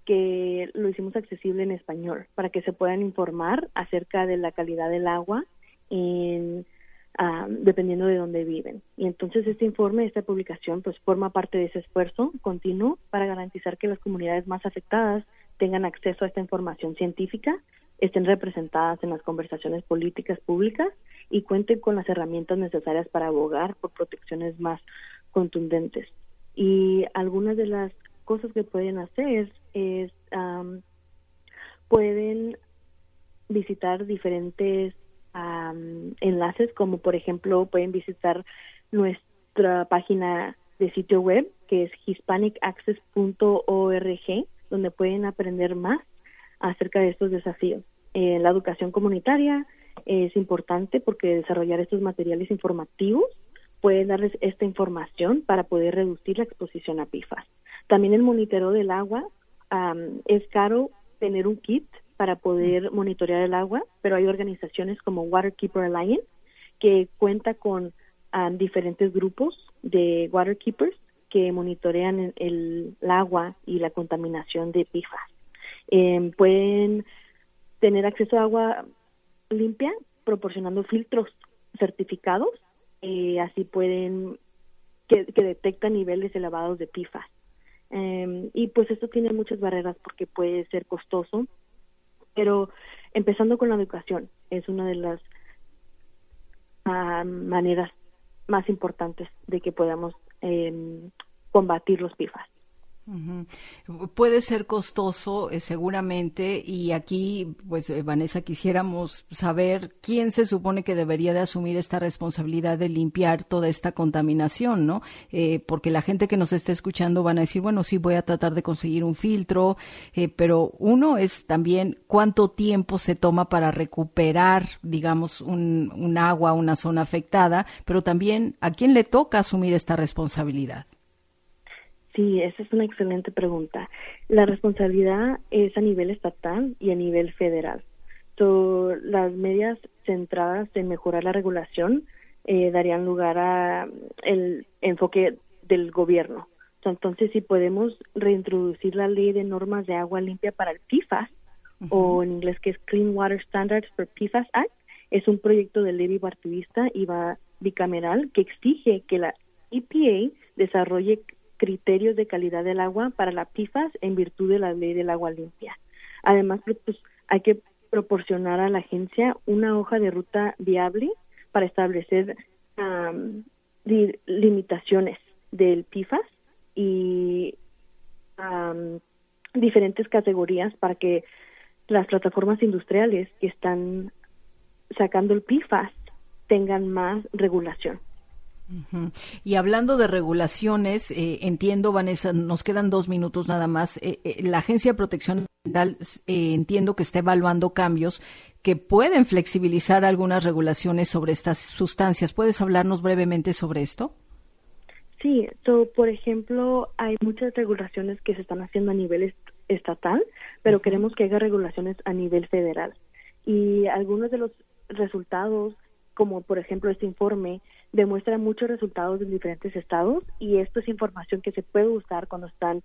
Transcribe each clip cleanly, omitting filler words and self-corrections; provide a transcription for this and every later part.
que lo hicimos accesible en español para que se puedan informar acerca de la calidad del agua dependiendo de dónde viven. Y entonces este informe, esta publicación, pues forma parte de ese esfuerzo continuo para garantizar que las comunidades más afectadas tengan acceso a esta información científica, estén representadas en las conversaciones políticas públicas y cuenten con las herramientas necesarias para abogar por protecciones más contundentes. Y algunas de las cosas que pueden hacer es pueden visitar diferentes enlaces, como por ejemplo pueden visitar nuestra página de sitio web que es hispanicaccess.org, donde pueden aprender más acerca de estos desafíos. La educación comunitaria es importante porque desarrollar estos materiales informativos puede darles esta información para poder reducir la exposición a PFAS. También el monitoreo del agua, es caro tener un kit para poder monitorear el agua, pero hay organizaciones como Waterkeeper Alliance que cuenta con diferentes grupos de waterkeepers que monitorean el agua y la contaminación de PFAS. Pueden tener acceso a agua limpia proporcionando filtros certificados, así pueden que detectan niveles elevados de PFAS. Y pues esto tiene muchas barreras porque puede ser costoso, pero empezando con la educación es una de las maneras más importantes de que podamos combatir los PFAS. Uh-huh. Puede ser costoso, seguramente, y aquí, pues, Vanessa, quisiéramos saber quién se supone que debería de asumir esta responsabilidad de limpiar toda esta contaminación, ¿no? Porque la gente que nos está escuchando van a decir, bueno, sí, voy a tratar de conseguir un filtro, pero uno es también cuánto tiempo se toma para recuperar, digamos, un agua, una zona afectada, pero también a quién le toca asumir esta responsabilidad. Sí, esa es una excelente pregunta. La responsabilidad es a nivel estatal y a nivel federal. Las medidas centradas en mejorar la regulación darían lugar a el enfoque del gobierno. Entonces, si podemos reintroducir la ley de normas de agua limpia para el PFAS, uh-huh, o en inglés que es Clean Water Standards for PFAS Act, es un proyecto de ley bipartidista y bicameral que exige que la EPA desarrolle criterios de calidad del agua para la PFAS en virtud de la ley del agua limpia. Además, pues, hay que proporcionar a la agencia una hoja de ruta viable para establecer limitaciones del PFAS y diferentes categorías para que las plataformas industriales que están sacando el PFAS tengan más regulación. Uh-huh. Y hablando de regulaciones, entiendo, Vanessa, nos quedan 2 minutos nada más. La Agencia de Protección Ambiental entiendo que está evaluando cambios que pueden flexibilizar algunas regulaciones sobre estas sustancias. ¿Puedes hablarnos brevemente sobre esto? Sí, por ejemplo, hay muchas regulaciones que se están haciendo a nivel estatal, pero queremos que haya regulaciones a nivel federal. Y algunos de los resultados, como por ejemplo este informe, demuestra muchos resultados en diferentes estados y esto es información que se puede usar cuando están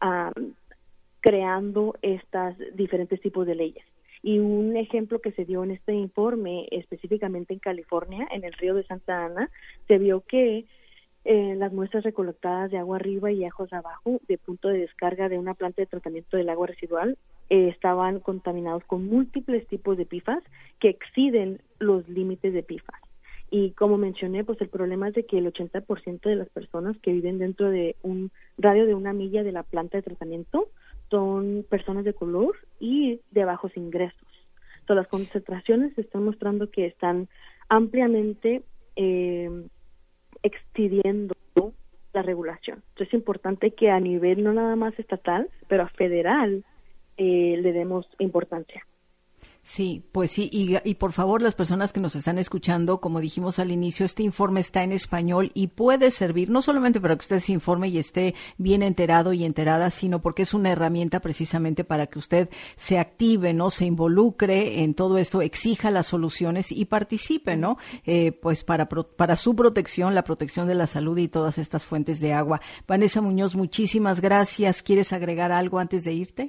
creando estas diferentes tipos de leyes. Y un ejemplo que se dio en este informe, específicamente en California, en el río de Santa Ana, se vio que las muestras recolectadas de agua arriba y aguas abajo de punto de descarga de una planta de tratamiento del agua residual estaban contaminados con múltiples tipos de PFAS que exceden los límites de PFAS. Y como mencioné, pues el problema es de que el 80% de las personas que viven dentro de un radio de 1 milla de la planta de tratamiento son personas de color y de bajos ingresos. Entonces, las concentraciones están mostrando que están ampliamente expidiendo la regulación. Entonces, es importante que a nivel no nada más estatal, pero a federal le demos importancia. Sí, pues sí, y por favor, las personas que nos están escuchando, como dijimos al inicio, este informe está en español y puede servir no solamente para que usted se informe y esté bien enterado y enterada, sino porque es una herramienta precisamente para que usted se active, ¿no? Se involucre en todo esto, exija las soluciones y participe, ¿no? Pues para su protección, la protección de la salud y todas estas fuentes de agua. Vanessa Muñoz, muchísimas gracias. ¿Quieres agregar algo antes de irte?